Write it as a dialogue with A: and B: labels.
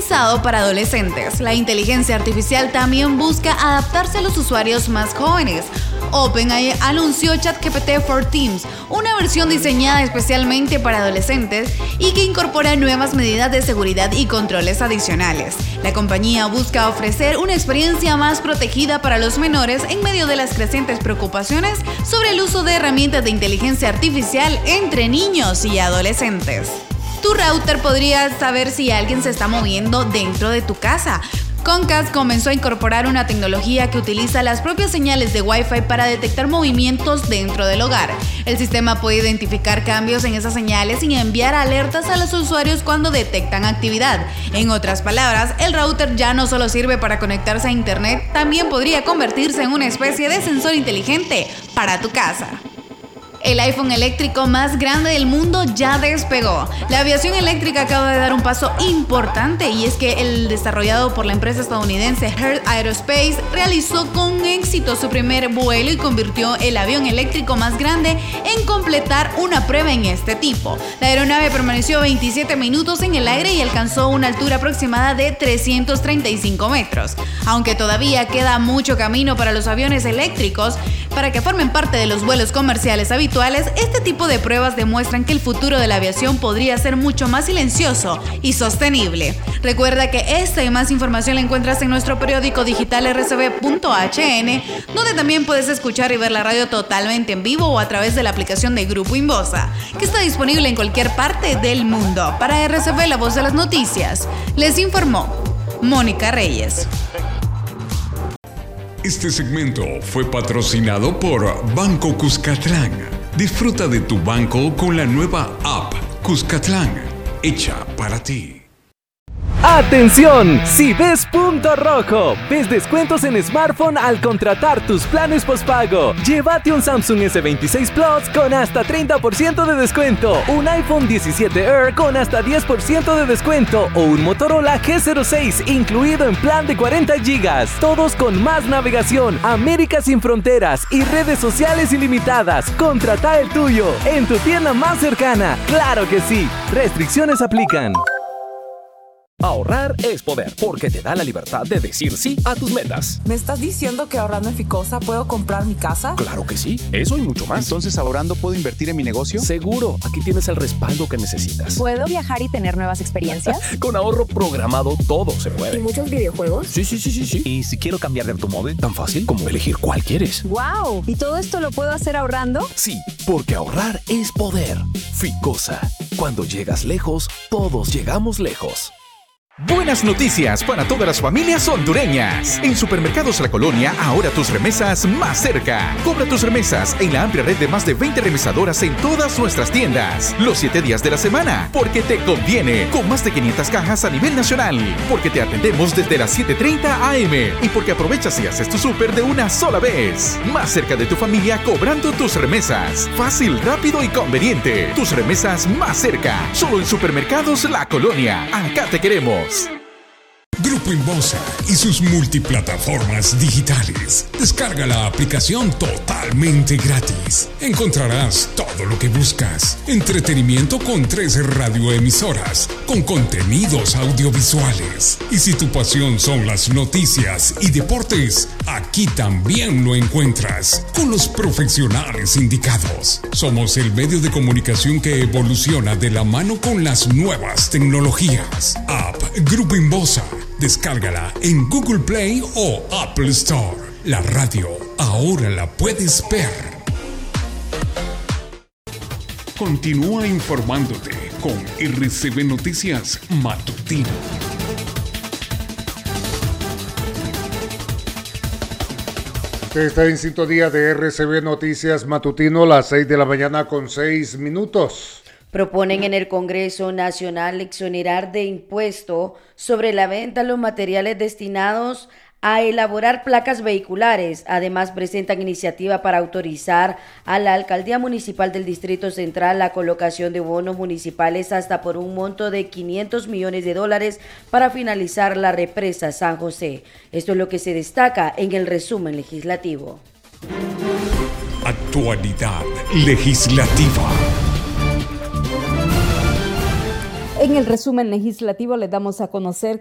A: pensado para adolescentes. La inteligencia artificial también busca adaptarse a los usuarios más jóvenes. OpenAI anunció ChatGPT for Teens, una versión diseñada especialmente para adolescentes y que incorpora nuevas medidas de seguridad y controles adicionales. La compañía busca ofrecer una experiencia más protegida para los menores en medio de las crecientes preocupaciones sobre el uso de herramientas de inteligencia artificial entre niños y adolescentes. Tu router podría saber si alguien se está moviendo dentro de tu casa. Comcast comenzó a incorporar una tecnología que utiliza las propias señales de Wi-Fi para detectar movimientos dentro del hogar. El sistema puede identificar cambios en esas señales y enviar alertas a los usuarios cuando detectan actividad. En otras palabras, el router ya no solo sirve para conectarse a internet, también podría convertirse en una especie de sensor inteligente para tu casa. El iPhone eléctrico más grande del mundo ya despegó. La aviación eléctrica acaba de dar un paso importante y es que el desarrollado por la empresa estadounidense Hertz Aerospace realizó con éxito su primer vuelo y convirtió el avión eléctrico más grande en completar una prueba en este tipo. La aeronave permaneció 27 minutos en el aire y alcanzó una altura aproximada de 335 metros. Aunque todavía queda mucho camino para los aviones eléctricos para que formen parte de los vuelos comerciales habituales, este tipo de pruebas demuestran que el futuro de la aviación podría ser mucho más silencioso y sostenible. Recuerda que esta y más información la encuentras en nuestro periódico digital rcb.hn, donde también puedes escuchar y ver la radio totalmente en vivo o a través de la aplicación de Grupo Inbosa, que está disponible en cualquier parte del mundo. Para RCB, la voz de las noticias, les informó Mónica Reyes.
B: Este segmento fue patrocinado por Banco Cuscatlán. Disfruta de tu banco con la nueva app Cuscatlán, hecha para ti.
C: ¡Atención! Si ves punto rojo, ves descuentos en smartphone al contratar tus planes postpago. Llévate un Samsung S26 Plus con hasta 30% de descuento, un iPhone 17 Air con hasta 10% de descuento o un Motorola G06 incluido en plan de 40 GB. Todos con más navegación, América sin fronteras y redes sociales ilimitadas. Contrata el tuyo en tu tienda más cercana. ¡Claro que sí! Restricciones aplican.
D: Ahorrar es poder, porque te da la libertad de decir sí a tus metas.
E: ¿Me estás diciendo que ahorrando en Ficosa puedo comprar mi casa?
D: Claro que sí, eso y mucho más.
F: Entonces, ¿ahorrando puedo invertir en mi negocio?
D: Seguro, aquí tienes el respaldo que necesitas.
G: ¿Puedo viajar y tener nuevas experiencias?
D: Con ahorro programado todo se puede.
G: ¿Y muchos videojuegos?
D: Sí. Y si quiero cambiar de automóvil, tan fácil como elegir cuál quieres.
G: ¡Wow! ¿Y todo esto lo puedo hacer ahorrando?
D: Sí, porque ahorrar es poder. Ficosa, cuando llegas lejos, todos llegamos lejos.
H: Buenas noticias para todas las familias hondureñas. En Supermercados La Colonia, ahora tus remesas más cerca. Cobra tus remesas en la amplia red de más de 20 remesadoras en todas nuestras tiendas. Los 7 días de la semana, porque te conviene. Con más de 500 cajas a nivel nacional. Porque te atendemos desde las 7:30 AM. Y porque aprovechas y haces tu súper de una sola vez. Más cerca de tu familia cobrando tus remesas. Fácil, rápido y conveniente. Tus remesas más cerca. Solo en Supermercados La Colonia. Acá te queremos.
B: Grupo Inbosa y sus multiplataformas digitales. Descarga la aplicación totalmente gratis. Encontrarás todo lo que buscas. Entretenimiento con 3 radioemisoras, con contenidos audiovisuales. Y si tu pasión son las noticias y deportes, aquí también lo encuentras, con los profesionales indicados. Somos el medio de comunicación que evoluciona de la mano con las nuevas tecnologías. App Grupo Inbosa. Descárgala en Google Play o Apple Store. La radio ahora la puedes ver. Continúa informándote con RCB Noticias Matutino.
I: Está en sintonía de RCB Noticias Matutino, las 6 de la mañana con 6 minutos.
J: Proponen en el Congreso Nacional exonerar de impuesto sobre la venta los materiales destinados a elaborar placas vehiculares. Además, presentan iniciativa para autorizar a la Alcaldía Municipal del Distrito Central la colocación de bonos municipales hasta por un monto de $500 millones para finalizar la represa San José. Esto es lo que se destaca en el resumen legislativo.
B: Actualidad legislativa.
K: En el resumen legislativo les damos a conocer